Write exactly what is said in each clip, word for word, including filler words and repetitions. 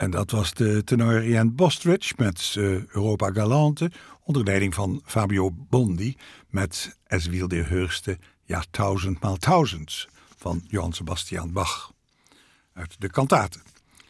En dat was de tenor Ian Bostridge met uh, Europa Galante, onder leiding van Fabio Bondi met Es wilde Höchste, ja, Tausendmaal Tausends van Johann Sebastian Bach uit de kantaten.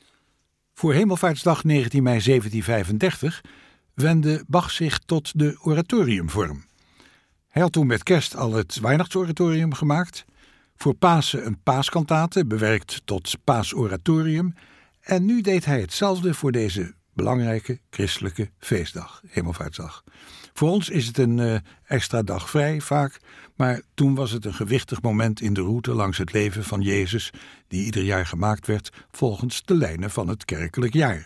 Voor Hemelvaartsdag negentien mei zeventien vijfendertig wendde Bach zich tot de oratoriumvorm. Hij had toen met kerst al het Weihnachtsoratorium gemaakt, voor Pasen een paaskantate, bewerkt tot paasoratorium, en nu deed hij hetzelfde voor deze belangrijke christelijke feestdag, Hemelvaartsdag. Voor ons is het een uh, extra dag vrij vaak, maar toen was het een gewichtig moment in de route langs het leven van Jezus, die ieder jaar gemaakt werd volgens de lijnen van het kerkelijk jaar.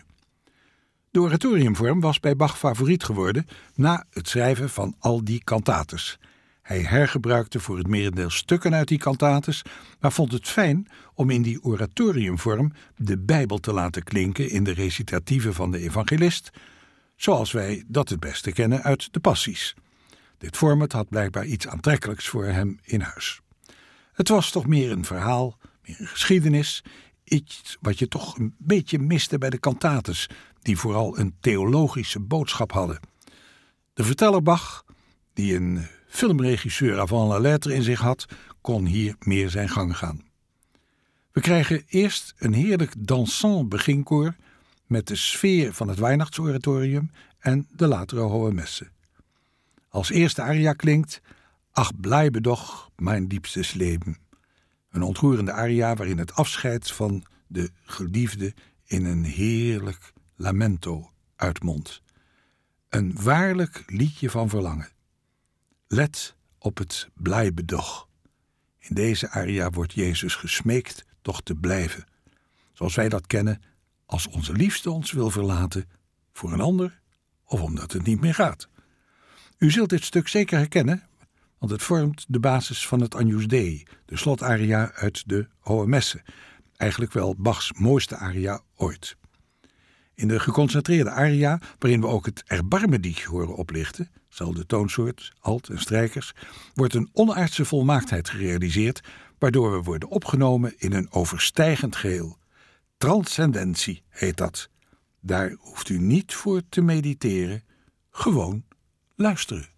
De oratoriumvorm was bij Bach favoriet geworden na het schrijven van al die kantates. Hij hergebruikte voor het merendeel stukken uit die kantates, maar vond het fijn om in die oratoriumvorm de Bijbel te laten klinken in de recitatieven van de evangelist, zoals wij dat het beste kennen uit de passies. Dit format had blijkbaar iets aantrekkelijks voor hem in huis. Het was toch meer een verhaal, meer een geschiedenis, iets wat je toch een beetje miste bij de kantates, die vooral een theologische boodschap hadden. De verteller Bach, die een filmregisseur avant la lettre in zich had, kon hier meer zijn gang gaan. We krijgen eerst een heerlijk dansant beginkoor met de sfeer van het Weihnachtsoratorium en de latere hohe messe. Als eerste aria klinkt Ach, bleibe doch, mijn liebstes Leben. Een ontroerende aria waarin het afscheid van de geliefde in een heerlijk lamento uitmondt. Een waarlijk liedje van verlangen. Let op het blijbe doch. In deze aria wordt Jezus gesmeekt toch te blijven, zoals wij dat kennen, als onze liefste ons wil verlaten voor een ander of omdat het niet meer gaat. U zult dit stuk zeker herkennen, want het vormt de basis van het Agnus Dei, de slotaria uit de Hohe Messe, eigenlijk wel Bachs mooiste aria ooit. In de geconcentreerde aria, waarin we ook het Erbarme-dich horen oplichten, zelfde toonsoort, alt en strijkers, wordt een onaardse volmaaktheid gerealiseerd, waardoor we worden opgenomen in een overstijgend geheel. Transcendentie heet dat. Daar hoeft u niet voor te mediteren, gewoon luisteren.